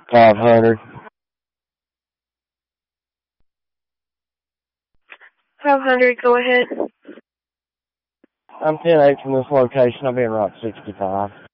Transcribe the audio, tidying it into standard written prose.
500. 500, go ahead. I'm 10-8 from this location. I'll be in Route 65.